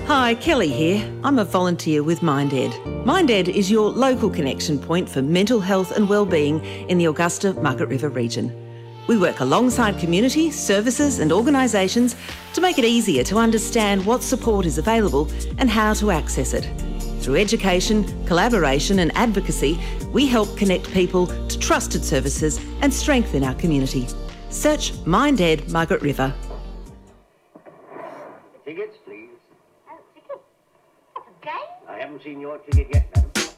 Hi, Kelly here. I'm a volunteer with MindEd. MindEd is your local connection point for mental health and wellbeing in the Augusta-Margaret River region. We work alongside community, services and organisations to make it easier to understand what support is available and how to access it. Through education, collaboration and advocacy, we help connect people to trusted services and strengthen our community. Search MindEd Margaret River. Tickets, please. Oh, ticket? That's a game? I haven't seen your ticket yet, madam.